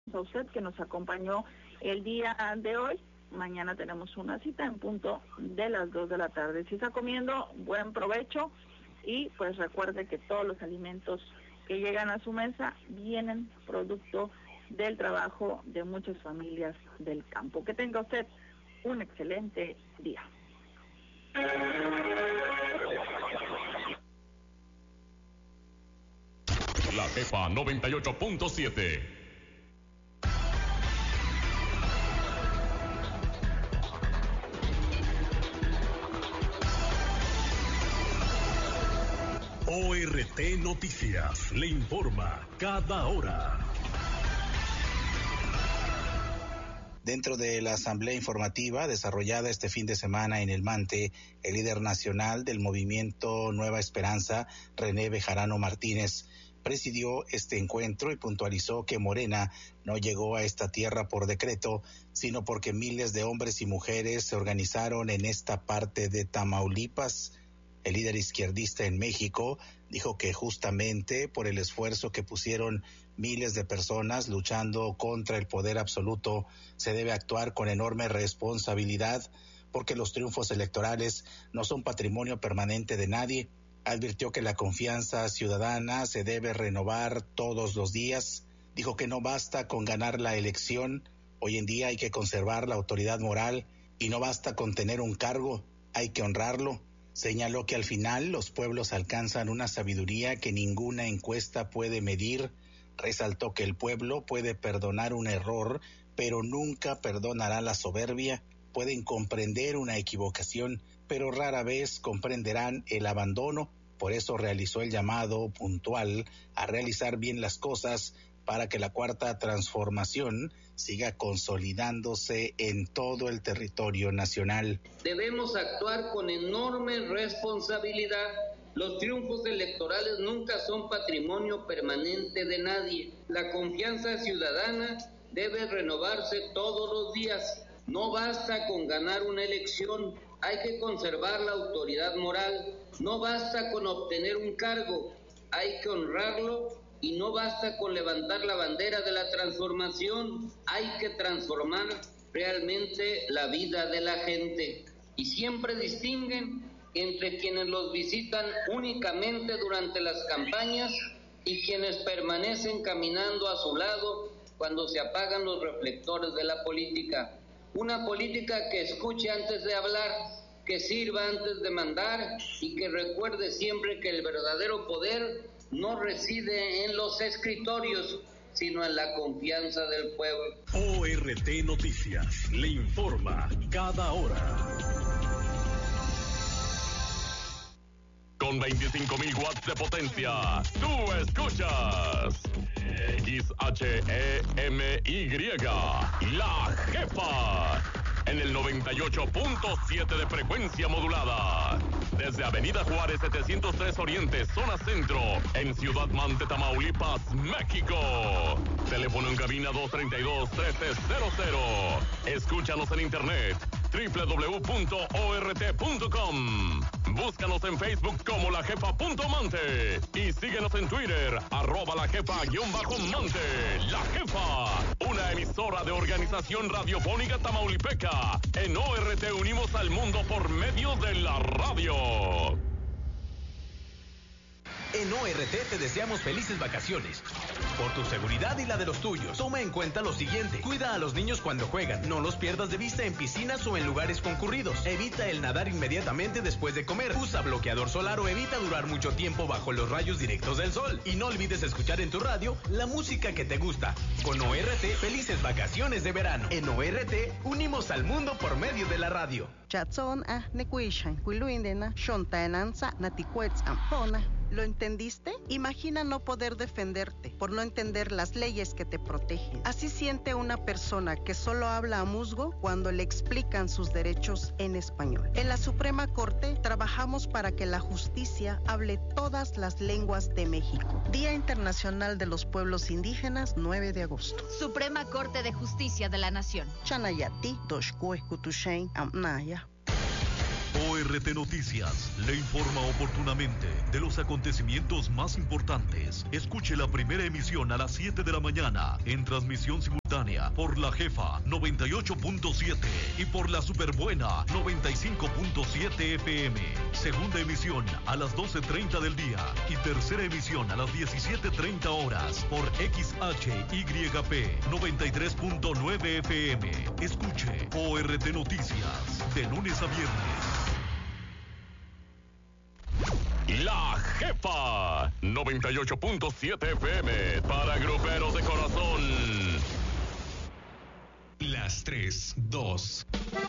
a usted que nos acompañó el día de hoy. Mañana tenemos una cita en punto de las 2 de la tarde. Si está comiendo, buen provecho y pues recuerde que todos los alimentos que llegan a su mesa vienen producto del trabajo de muchas familias del campo. Que tenga usted un excelente día. La Jefa 98.7. ORT Noticias le informa cada hora. Dentro de la asamblea informativa desarrollada este fin de semana en el Mante, el líder nacional del movimiento Nueva Esperanza, René Bejarano Martínez, presidió este encuentro y puntualizó que Morena no llegó a esta tierra por decreto, sino porque miles de hombres y mujeres se organizaron en esta parte de Tamaulipas. El líder izquierdista en México dijo que justamente por el esfuerzo que pusieron miles de personas luchando contra el poder absoluto, se debe actuar con enorme responsabilidad porque los triunfos electorales no son patrimonio permanente de nadie. Advirtió que la confianza ciudadana se debe renovar todos los días. Dijo que no basta con ganar la elección, hoy en día hay que conservar la autoridad moral y no basta con tener un cargo, hay que honrarlo. Señaló que al final los pueblos alcanzan una sabiduría que ninguna encuesta puede medir. Resaltó que el pueblo puede perdonar un error, pero nunca perdonará la soberbia. Pueden comprender una equivocación, pero rara vez comprenderán el abandono. Por eso realizó el llamado puntual a realizar bien las cosas para que la cuarta transformación siga consolidándose en todo el territorio nacional. Debemos actuar con enorme responsabilidad. Los triunfos electorales nunca son patrimonio permanente de nadie. La confianza ciudadana debe renovarse todos los días. No basta con ganar una elección, hay que conservar la autoridad moral. No basta con obtener un cargo, hay que honrarlo. Y no basta con levantar la bandera de la transformación, hay que transformar realmente la vida de la gente. Y siempre distinguen entre quienes los visitan únicamente durante las campañas y quienes permanecen caminando a su lado cuando se apagan los reflectores de la política. Una política que escuche antes de hablar, que sirva antes de mandar y que recuerde siempre que el verdadero poder no reside en los escritorios, sino en la confianza del pueblo. ORT Noticias le informa cada hora. Con 25,000 watts de potencia, tú escuchas XHEMY, La Jefa, en el 98.7 de frecuencia modulada. Desde Avenida Juárez 703 Oriente, zona centro, en Ciudad Mante, Tamaulipas, México. Teléfono en cabina 232-1300. Escúchanos en internet www.ort.com. Búscanos en Facebook como lajefa.mante y síguenos en Twitter @lajefa_mante. La Jefa, una emisora de Organización Radiofónica Tamaulipeca. En ORT unimos al mundo por medio de la radio. En ORT te deseamos felices vacaciones. Por tu seguridad y la de los tuyos, toma en cuenta lo siguiente. Cuida a los niños cuando juegan. No los pierdas de vista en piscinas o en lugares concurridos. Evita el nadar inmediatamente después de comer. Usa bloqueador solar o evita durar mucho tiempo bajo los rayos directos del sol. Y no olvides escuchar en tu radio la música que te gusta. Con ORT, felices vacaciones de verano. En ORT, unimos al mundo por medio de la radio. ¿Lo entendiste? Imagina no poder defenderte por no entender las leyes que te protegen. Así siente una persona que solo habla a musgo cuando le explican sus derechos en español. En la Suprema Corte trabajamos para que la justicia hable todas las lenguas de México. Día Internacional de los Pueblos Indígenas, 9 de agosto. Suprema Corte de Justicia de la Nación. Chanayati, Doshkue, Kutushain, Amnaya. ORT Noticias le informa oportunamente de los acontecimientos más importantes. Escuche la primera emisión a las 7 de la mañana en transmisión simultánea por La Jefa 98.7 y por La Superbuena 95.7 FM. Segunda emisión a las 12:30 del día y tercera emisión a las 17:30 horas por XHYP 93.9 FM. Escuche ORT Noticias de lunes a viernes. La Jefa 98.7 FM para gruperos de corazón. Las 3:02.